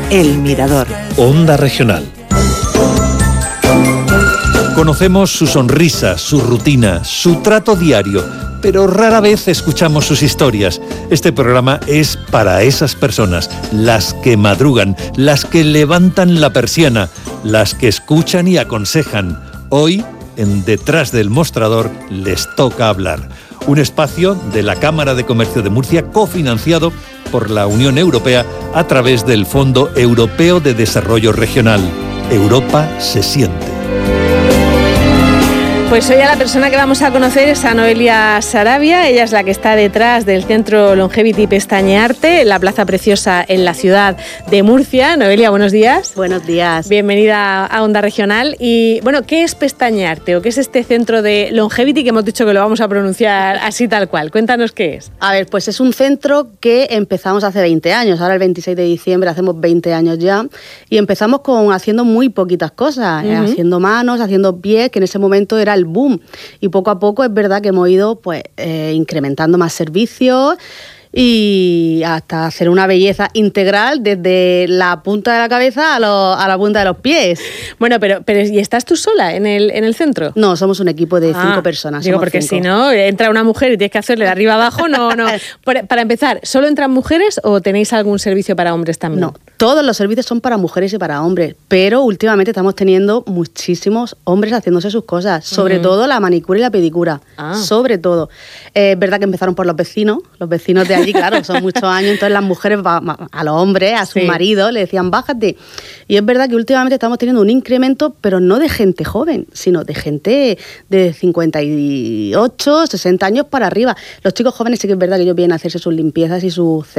El Mirador. Onda Regional. Conocemos su sonrisa, su rutina, su trato diario, pero rara vez escuchamos sus historias. Este programa es para esas personas, las que madrugan, las que levantan la persiana, las que escuchan y aconsejan. Hoy, en Detrás del Mostrador, les toca hablar. Un espacio de la Cámara de Comercio de Murcia cofinanciado por la Unión Europea a través del Fondo Europeo de Desarrollo Regional. Europa se siente. Pues hoy a la persona que vamos a conocer es a Noelia Sarabia. Ella es la que está detrás del Centro Longevity Pestañearte, en la Plaza Preciosa en la ciudad de Murcia. Noelia, buenos días. Buenos días. Bienvenida a Onda Regional. Y bueno, ¿qué es Pestañearte o qué es este centro de Longevity que hemos dicho que lo vamos a pronunciar así tal cual? Cuéntanos qué es. A ver, pues es un centro que empezamos hace 20 años. Ahora el 26 de diciembre hacemos 20 años ya. Y empezamos haciendo muy poquitas cosas. Haciendo manos, haciendo pies, que en ese momento era el boom, y poco a poco es verdad que hemos ido incrementando más servicios y hasta hacer una belleza integral desde la punta de la cabeza a la punta de los pies. Bueno, pero ¿y estás tú sola en el centro? No, somos un equipo de 5 personas. Digo, porque 5. Si no, entra una mujer y tienes que hacerle de arriba abajo, no. Para empezar, ¿solo entran mujeres o tenéis algún servicio para hombres también? No, todos los servicios son para mujeres y para hombres, pero últimamente estamos teniendo muchísimos hombres haciéndose sus cosas, sobre todo la manicura y la pedicura, sobre todo. Es verdad que empezaron por los vecinos de allí, claro, son muchos años, entonces las mujeres a los hombres, a sus maridos, le decían bájate. Y es verdad que últimamente estamos teniendo un incremento, pero no de gente joven, sino de gente de 58, 60 años para arriba. Los chicos jóvenes sí que es verdad que ellos vienen a hacerse sus limpiezas y sus